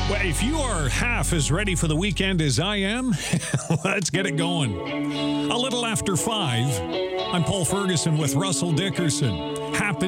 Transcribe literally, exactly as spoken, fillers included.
Well, if you are half as ready for the weekend as I am, let's get it going. A little after five, I'm Paul Ferguson with Russell Dickerson. Happy